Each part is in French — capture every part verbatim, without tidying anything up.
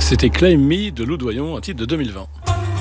C'était Claim Me de Lou Doyon, un titre de deux mille vingt.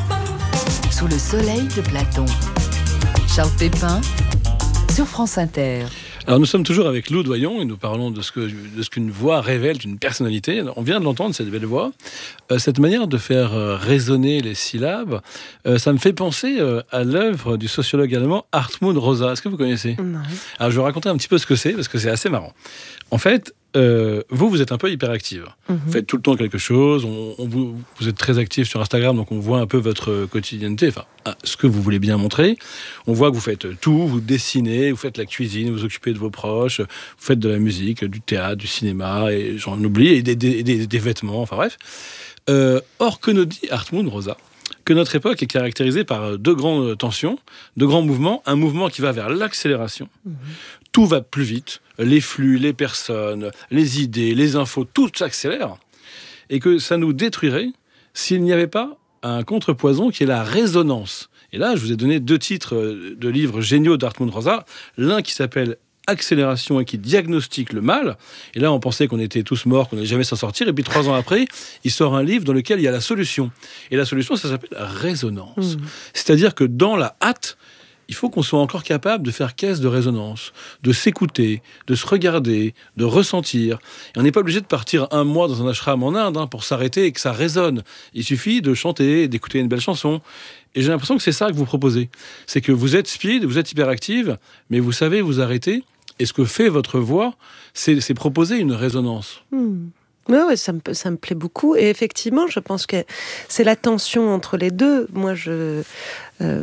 Sous le soleil de Platon. Charles Pépin sur France Inter. Alors nous sommes toujours avec Lou Doyon et nous parlons de ce, que, de ce qu'une voix révèle d'une personnalité. On vient de l'entendre, cette belle voix. Euh, cette manière de faire euh, résonner les syllabes, euh, ça me fait penser euh, à l'œuvre du sociologue allemand Hartmut Rosa. Est-ce que vous connaissez ? Non. Alors je vais raconter un petit peu ce que c'est, parce que c'est assez marrant. En fait, euh, vous, vous êtes un peu hyperactive. Mm-hmm. Vous faites tout le temps quelque chose. On, on vous, vous êtes très active sur Instagram, donc on voit un peu votre quotidienneté, enfin, ce que vous voulez bien montrer. On voit que vous faites tout, vous dessinez, vous faites la cuisine, vous vous occupez de vos proches, vous faites de la musique, du théâtre, du cinéma, et j'en oublie, et des, des, des, des vêtements, enfin bref. Euh, or, que nous dit Hartmut Rosa ? Que notre époque est caractérisée par deux grandes tensions, deux grands mouvements. Un mouvement qui va vers l'accélération. Mmh. Tout va plus vite. Les flux, les personnes, les idées, les infos, tout s'accélère. Et que ça nous détruirait s'il n'y avait pas un contrepoison qui est la résonance. Et là, je vous ai donné deux titres de livres géniaux d'Hartmut Rosa. L'un qui s'appelle Accélération et qui diagnostique le mal. Et là, on pensait qu'on était tous morts, qu'on n'allait jamais s'en sortir. Et puis, trois ans après, il sort un livre dans lequel il y a la solution. Et la solution, ça s'appelle résonance. Mmh. C'est-à-dire que dans la hâte, il faut qu'on soit encore capable de faire caisse de résonance, de s'écouter, de se regarder, de ressentir. Et on n'est pas obligé de partir un mois dans un ashram en Inde hein, pour s'arrêter et que ça résonne. Il suffit de chanter, d'écouter une belle chanson. Et j'ai l'impression que c'est ça que vous proposez. C'est que vous êtes speed, vous êtes hyperactive, mais vous savez vous arrêter. Et ce que fait votre voix, c'est, c'est proposer une résonance. Mmh. Oui, ouais, ça me, ça me plaît beaucoup. Et effectivement, je pense que c'est la tension entre les deux. Moi, je, euh,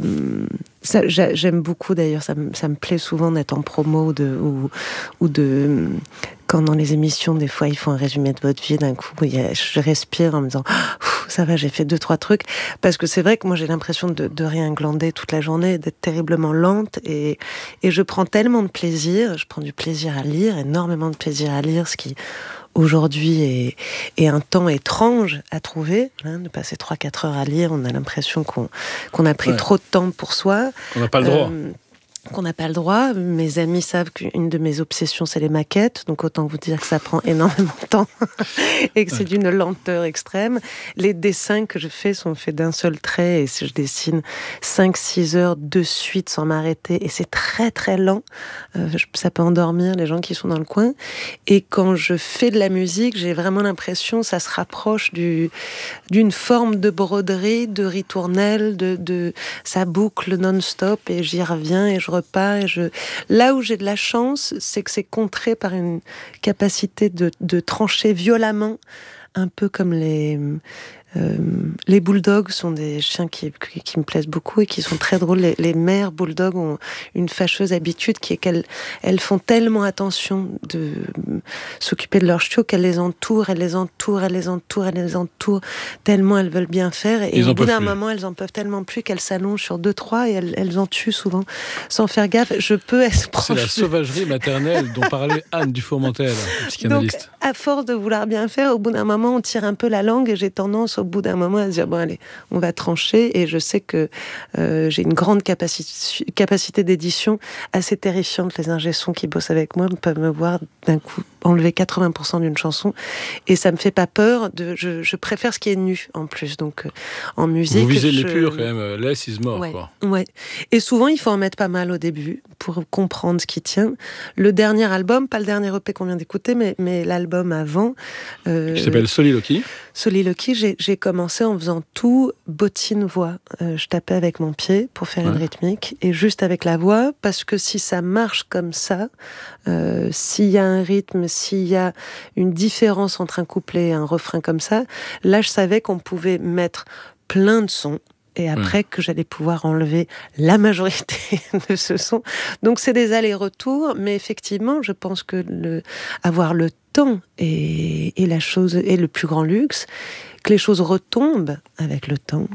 ça, j'aime beaucoup, d'ailleurs, ça me, ça me plaît souvent d'être en promo de, ou, ou de... Quand dans les émissions, des fois, ils font un résumé de votre vie, d'un coup, je respire en me disant « ça va, j'ai fait deux, trois trucs ». Parce que c'est vrai que moi, j'ai l'impression de, de rien glander toute la journée, d'être terriblement lente. Et, et je prends tellement de plaisir, je prends du plaisir à lire, énormément de plaisir à lire, ce qui... aujourd'hui est, est un temps étrange à trouver, hein, de passer trois quatre heures à lire, on a l'impression qu'on, qu'on a pris ouais. trop de temps pour soi. On n'a pas le droit. Euh, qu'on n'a pas le droit. Mes amis savent qu'une de mes obsessions, c'est les maquettes, donc autant vous dire que ça prend énormément de temps et que c'est d'une lenteur extrême. Les dessins que je fais sont faits d'un seul trait et je dessine cinq six heures de suite sans m'arrêter et c'est très très lent. Euh, ça peut endormir les gens qui sont dans le coin. Et quand je fais de la musique, j'ai vraiment l'impression que ça se rapproche du, d'une forme de broderie, de ritournelle, de, de, ça boucle non-stop et j'y reviens et je repars. Et je... Là où j'ai de la chance, c'est que c'est contré par une capacité de, de trancher violemment, un peu comme les... Euh, les bulldogs sont des chiens qui, qui, qui me plaisent beaucoup et qui sont très drôles. Les, les mères bulldogs ont une fâcheuse habitude qui est qu'elles elles font tellement attention de s'occuper de leurs chiots qu'elles les entourent, elles les entourent, elles les entourent, elles les entourent, tellement elles veulent bien faire. Et Ils au bout d'un plus. moment, elles en peuvent tellement plus qu'elles s'allongent sur deux, trois et elles, elles en tuent souvent sans faire gaffe. Je peux être proche. C'est la sauvagerie maternelle dont parlait Anne Dufourmentel, psychanalyste. Donc, à force de vouloir bien faire, au bout d'un moment, on tire un peu la langue et j'ai tendance, au bout d'un moment, à se dire bon allez, on va trancher. Et je sais que euh, j'ai une grande capacité, capacité d'édition assez terrifiante. Les ingé-sons qui bossent avec moi peuvent me voir d'un coup enlever quatre-vingts pour cent d'une chanson et ça me fait pas peur. De, je, je préfère ce qui est nu en plus. Donc euh, en musique, vous visez je... les purs quand même. Less is more. Ouais, quoi. Ouais. Et souvent il faut en mettre pas mal au début pour comprendre ce qui tient. Le dernier album, pas le dernier E P qu'on vient d'écouter, mais, mais l'album avant, euh, qui s'appelle Soliloquy. Soliloquy, j'ai, j'ai commencé en faisant tout bottine-voix. Euh, je tapais avec mon pied pour faire ouais. une rythmique et juste avec la voix, parce que si ça marche comme ça, euh, s'il y a un rythme, s'il y a une différence entre un couplet et un refrain comme ça, là je savais qu'on pouvait mettre plein de sons et après mmh. que j'allais pouvoir enlever la majorité de ce son. Donc c'est des allers-retours, mais effectivement, je pense que le, avoir le temps est, est la chose, est le plus grand luxe, que les choses retombent avec le temps,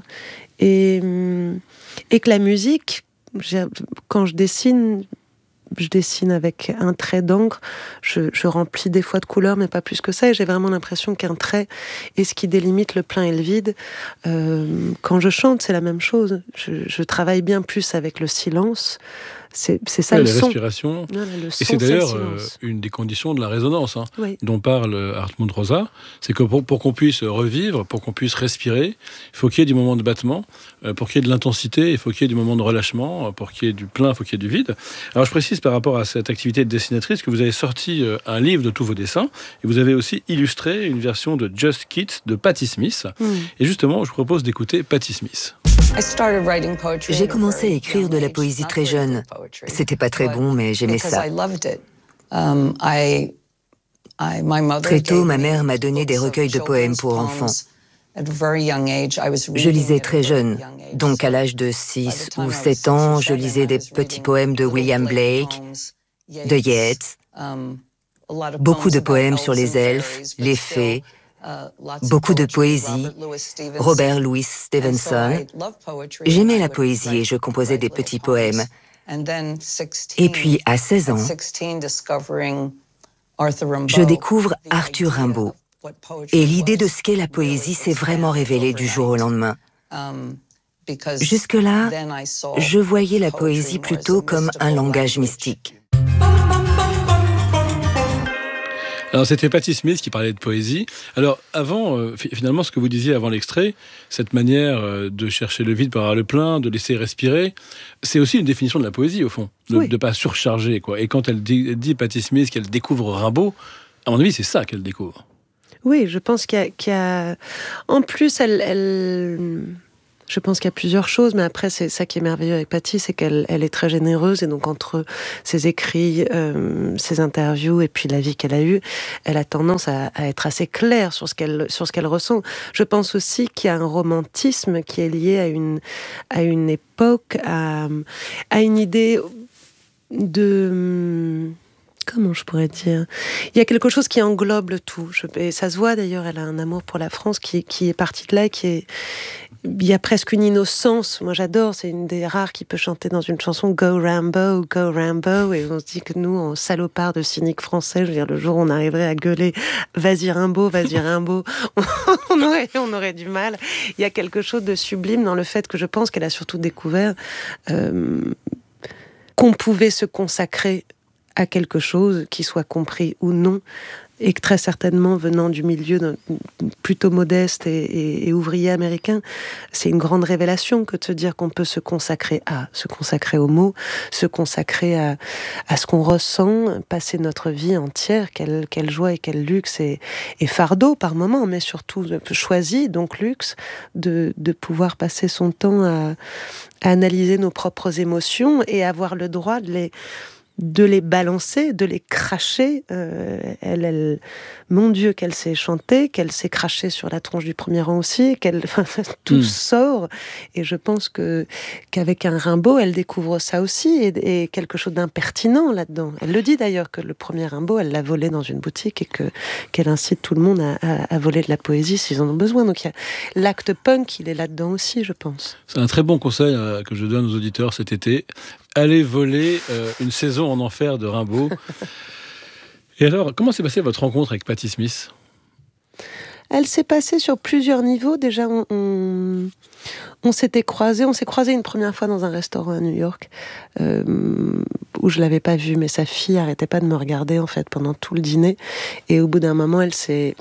et, et que la musique, quand je dessine, je dessine avec un trait d'encre, je, je remplis des fois de couleurs, mais pas plus que ça, et j'ai vraiment l'impression qu'un trait est ce qui délimite le plein et le vide. Euh, quand je chante, c'est la même chose. Je, je travaille bien plus avec le silence, C'est, c'est ça ouais, le la son. respiration. Non, le Et son, c'est d'ailleurs c'est le euh, silence. une des conditions de la résonance hein, Oui. dont parle Hartmut Rosa. C'est que pour, pour qu'on puisse revivre, pour qu'on puisse respirer, il faut qu'il y ait du moment de battement. Euh, pour qu'il y ait de l'intensité, il faut qu'il y ait du moment de relâchement. Euh, pour qu'il y ait du plein, il faut qu'il y ait du vide. Alors je précise par rapport à cette activité de dessinatrice que vous avez sorti euh, un livre de tous vos dessins et vous avez aussi illustré une version de Just Kids de Patti Smith. Mm. Et justement, je vous propose d'écouter Patti Smith. J'ai commencé à écrire de la poésie très jeune. C'était pas très bon, mais j'aimais ça. Très tôt, ma mère m'a donné des recueils de poèmes pour enfants. Je lisais très jeune, donc à l'âge de six ou sept ans, je lisais des petits poèmes de William Blake, de Yeats, beaucoup de poèmes sur les elfes, les fées, beaucoup de poésie, Robert Louis Stevenson. J'aimais la poésie et je composais des petits poèmes. Et puis, à seize ans, je découvre Arthur Rimbaud. Et l'idée de ce qu'est la poésie s'est vraiment révélée du jour au lendemain. Jusque-là, je voyais la poésie plutôt comme un langage mystique. Alors c'était Patti Smith qui parlait de poésie. Alors avant, euh, finalement, ce que vous disiez avant l'extrait, cette manière euh, de chercher le vide pour avoir le plein, de laisser respirer, c'est aussi une définition de la poésie au fond, de ne oui. pas surcharger quoi. Et quand elle dit, dit Patti Smith qu'elle découvre Rimbaud, à mon avis, c'est ça qu'elle découvre. Oui, je pense qu'il y a, qu'il y a... en plus, elle, elle... je pense qu'il y a plusieurs choses, mais après, c'est ça qui est merveilleux avec Patti, c'est qu'elle elle est très généreuse, et donc entre ses écrits, euh, ses interviews, et puis la vie qu'elle a eue, elle a tendance à, à être assez claire sur ce qu'elle, sur ce qu'elle ressent. Je pense aussi qu'il y a un romantisme qui est lié à une, à une époque, à, à une idée de... Comment je pourrais dire ? Il y a quelque chose qui englobe le tout. Je, et ça se voit d'ailleurs, elle a un amour pour la France qui, qui est parti de là, qui est... Il y a presque une innocence. Moi, j'adore. C'est une des rares qui peut chanter dans une chanson « Go Rambo, go Rambo ». Et on se dit que nous, en salopards de cyniques français, je veux dire, le jour où on arriverait à gueuler « Vas-y Rimbaud, vas-y Rimbaud », on aurait, on aurait du mal. Il y a quelque chose de sublime dans le fait que je pense qu'elle a surtout découvert euh, qu'on pouvait se consacrer à quelque chose qui soit compris ou non, et que très certainement venant du milieu plutôt modeste et, et, et ouvrier américain, c'est une grande révélation que de se dire qu'on peut se consacrer à, se consacrer aux mots, se consacrer à, à ce qu'on ressent, passer notre vie entière, quelle, quelle joie et quel luxe et, et fardeau par moment, mais surtout choisi, donc luxe, de, de pouvoir passer son temps à, à analyser nos propres émotions et avoir le droit de les de les balancer, de les cracher. Euh, elle, elle, mon Dieu, qu'elle sait chanter, qu'elle sait cracher sur la tronche du premier rang aussi, qu'elle, tout mmh. sort. Et je pense que, qu'avec un Rimbaud, elle découvre ça aussi, et, et quelque chose d'impertinent là-dedans. Elle le dit d'ailleurs, que le premier Rimbaud, elle l'a volé dans une boutique, et que, qu'elle incite tout le monde à, à, à voler de la poésie s'ils en ont besoin. Donc il y a l'acte punk, il est là-dedans aussi, je pense. C'est un très bon conseil euh, que je donne aux auditeurs cet été. Allez voler euh, une saison en enfer de Rimbaud. Et alors, comment s'est passée votre rencontre avec Patti Smith ? Elle s'est passée sur plusieurs niveaux. Déjà, on, on, on s'était croisés. On s'est croisés une première fois dans un restaurant à New York, euh, où je l'avais pas vue, mais sa fille arrêtait pas de me regarder en fait pendant tout le dîner. Et au bout d'un moment, elle s'est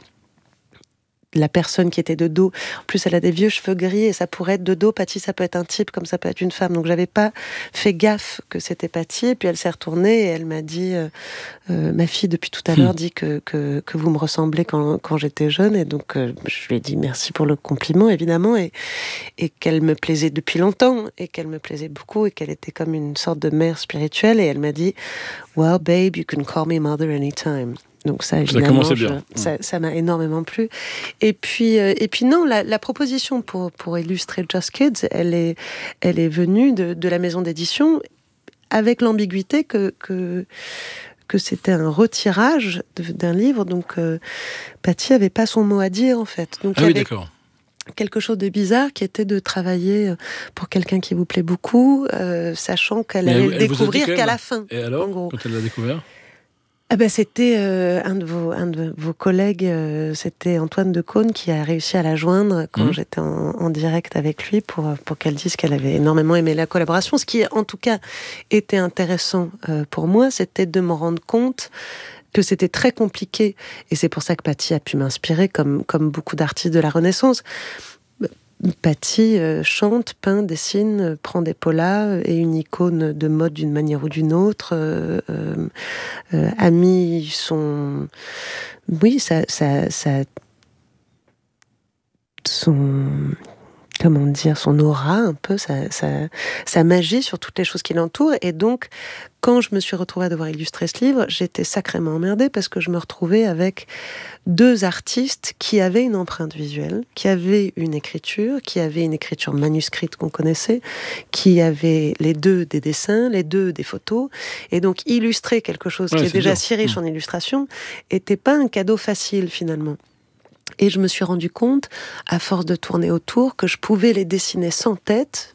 la personne qui était de dos. En plus, elle a des vieux cheveux gris et ça pourrait être de dos. Patti, ça peut être un type comme ça peut être une femme. Donc, j'avais pas fait gaffe que c'était Patti. Et puis, elle s'est retournée et elle m'a dit euh, euh, ma fille, depuis tout à l'heure, dit que, que, que vous me ressemblez quand, quand j'étais jeune. Et donc, euh, je lui ai dit merci pour le compliment, évidemment. Et, et qu'elle me plaisait depuis longtemps. Et qu'elle me plaisait beaucoup. Et qu'elle était comme une sorte de mère spirituelle. Et elle m'a dit well, babe, you can call me mother anytime. Donc ça, évidemment, ça, je, ça, ça m'a énormément plu. Et puis, euh, et puis non, la, la proposition pour, pour illustrer Just Kids, elle est, elle est venue de, de la maison d'édition avec l'ambiguïté que, que, que c'était un retirage de, d'un livre. Donc, euh, Patti n'avait pas son mot à dire, en fait. Donc, ah oui, d'accord. Quelque chose de bizarre qui était de travailler pour quelqu'un qui vous plaît beaucoup, euh, sachant qu'elle allait le découvrir qu'à la fin. Et alors, quand elle l'a découvert ? Ah ben c'était euh, un, de vos, un de vos collègues, euh, c'était Antoine Decaune qui a réussi à la joindre quand mmh. j'étais en, en direct avec lui pour, pour qu'elle dise qu'elle avait énormément aimé la collaboration. Ce qui, en tout cas, était intéressant euh, pour moi, c'était de me rendre compte que c'était très compliqué. Et c'est pour ça que Patti a pu m'inspirer, comme, comme beaucoup d'artistes de la Renaissance. Patti euh, chante, peint, dessine, euh, prend des pollas, est une icône de mode d'une manière ou d'une autre, euh, euh, euh, a mis son... Oui, ça... ça, ça son... Comment dire, son aura, un peu, sa, sa, sa magie sur toutes les choses qui l'entourent. Et donc, quand je me suis retrouvée à devoir illustrer ce livre, j'étais sacrément emmerdée parce que je me retrouvais avec deux artistes qui avaient une empreinte visuelle, qui avaient une écriture, qui avaient une écriture manuscrite qu'on connaissait, qui avaient les deux des dessins, les deux des photos. Et donc, illustrer quelque chose ouais, qui est, est déjà dur. si riche mmh. en illustration n'était pas un cadeau facile, finalement. Et je me suis rendu compte, à force de tourner autour, que je pouvais les dessiner sans tête,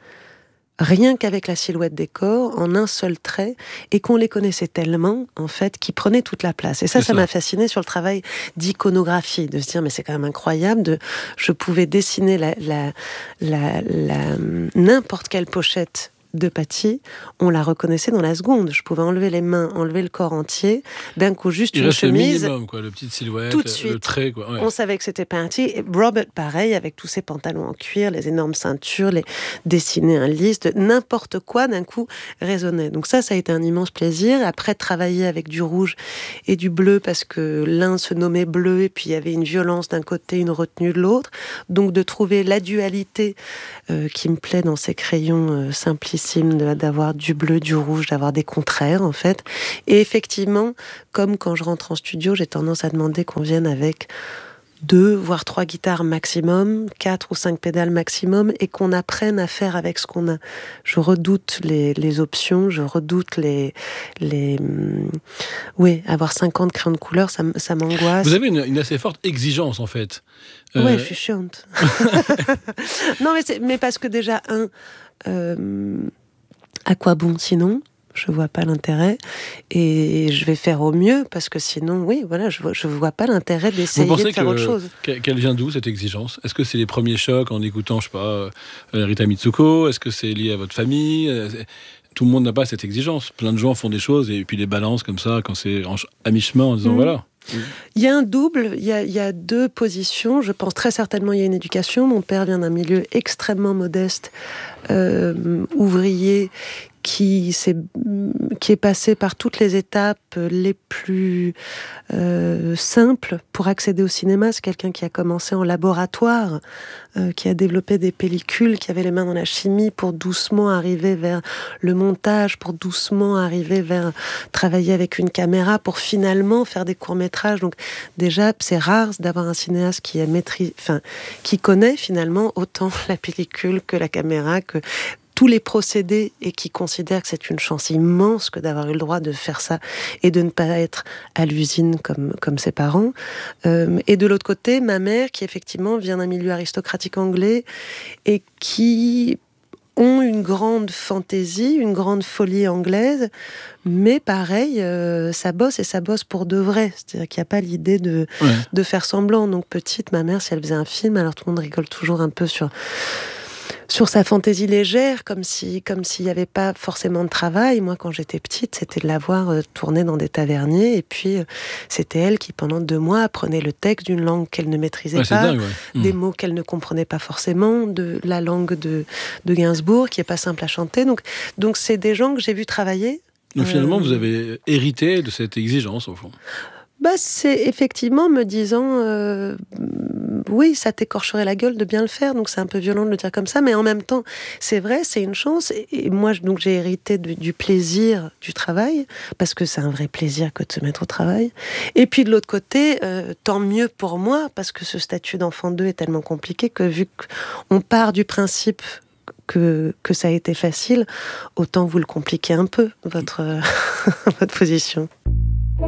rien qu'avec la silhouette des corps, en un seul trait, et qu'on les connaissait tellement, en fait, qu'ils prenaient toute la place. Et ça, ça, ça m'a fasciné sur le travail d'iconographie, de se dire, mais c'est quand même incroyable, de, je pouvais dessiner la, la, la, la, n'importe quelle pochette de Patti, on la reconnaissait dans la seconde. Je pouvais enlever les mains, enlever le corps entier, d'un coup juste Il une chemise. Le minimum, quoi, le petite silhouette, tout de suite, le trait, quoi. Ouais. On savait que c'était Patti. Et Robert, pareil, avec tous ses pantalons en cuir, les énormes ceintures, les dessiner un liste, n'importe quoi, d'un coup, résonnait. Donc ça, ça a été un immense plaisir. Après, travailler avec du rouge et du bleu, parce que l'un se nommait bleu, et puis il y avait une violence d'un côté, une retenue de l'autre. Donc de trouver la dualité euh, qui me plaît dans ces crayons euh, simplices, d'avoir du bleu, du rouge, d'avoir des contraires en fait. Et effectivement, comme quand je rentre en studio, j'ai tendance à demander qu'on vienne avec deux, voire trois guitares maximum, quatre ou cinq pédales maximum, et qu'on apprenne à faire avec ce qu'on a. Je redoute les, les options, je redoute les... les oui, avoir cinquante crayons de couleur, ça, ça m'angoisse. Vous avez une, une assez forte exigence, en fait. Euh... Ouais, je suis chiante. Non, mais, c'est, mais parce que déjà, un... Euh, à quoi bon sinon ? Je vois pas l'intérêt et je vais faire au mieux parce que sinon, oui, voilà, je vois, je vois pas l'intérêt d'essayer de faire que, autre chose. Qu'elle vient d'où cette exigence ? Est-ce que c'est les premiers chocs en écoutant, je sais pas, euh, Rita Mitsuko ? Est-ce que c'est lié à votre famille ? Tout le monde n'a pas cette exigence. Plein de gens font des choses et puis les balancent comme ça quand c'est en, à mi-chemin en disant mmh. voilà. Il y a un double, il y a, il y a deux positions. Je pense très certainement il y a une éducation. Mon père vient d'un milieu extrêmement modeste, euh, ouvrier, qui, s'est, qui est passé par toutes les étapes les plus euh, simples pour accéder au cinéma. C'est quelqu'un qui a commencé en laboratoire, euh, qui a développé des pellicules, qui avait les mains dans la chimie pour doucement arriver vers le montage, pour doucement arriver vers travailler avec une caméra, pour finalement faire des courts-métrages. Donc déjà, c'est rare d'avoir un cinéaste qui a maîtrise, enfin, qui connaît finalement autant la pellicule que la caméra, que tous les procédés, et qui considère que c'est une chance immense que d'avoir eu le droit de faire ça et de ne pas être à l'usine comme, comme ses parents. Euh, et de l'autre côté, ma mère, qui effectivement vient d'un milieu aristocratique anglais et qui ont une grande fantaisie, une grande folie anglaise, mais pareil, euh, ça bosse et ça bosse pour de vrai. C'est-à-dire qu'il n'y a pas l'idée de, ouais. de faire semblant. Donc petite, ma mère, si elle faisait un film, alors tout le monde rigole toujours un peu sur... sur sa fantaisie légère, comme si, comme s'il n'y avait pas forcément de travail. Moi, quand j'étais petite, c'était de la voir euh, tourner dans des taverniers, et puis euh, c'était elle qui, pendant deux mois, apprenait le texte d'une langue qu'elle ne maîtrisait ouais, pas, dingue, ouais. des mmh. mots qu'elle ne comprenait pas forcément, de la langue de, de Gainsbourg, qui n'est pas simple à chanter. Donc, donc c'est des gens que j'ai vus travailler. Donc finalement, euh... vous avez hérité de cette exigence, au fond. Bah, c'est effectivement me disant euh, oui, ça t'écorcherait la gueule de bien le faire, donc c'est un peu violent de le dire comme ça, mais en même temps, c'est vrai, c'est une chance. Et, et moi, donc, j'ai hérité de, du plaisir du travail, parce que c'est un vrai plaisir que de se mettre au travail. Et puis de l'autre côté, euh, tant mieux pour moi, parce que ce statut d'enfant deux est tellement compliqué que vu qu'on part du principe que, que ça a été facile, autant vous le compliquer un peu, votre, votre position.